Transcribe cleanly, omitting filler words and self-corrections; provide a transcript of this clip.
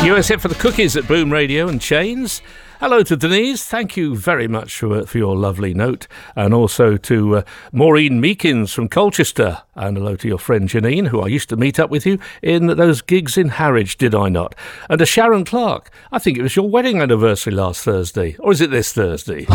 US Hit for the cookies at Boom Radio and Chains. Hello to Denise, thank you very much for your lovely note, and also to Maureen Meekins from Colchester, and hello to your friend Janine, who I used to meet up with you in those gigs in Harwich, did I not? And to Sharon Clark, I think it was your wedding anniversary last Thursday, or is it this Thursday?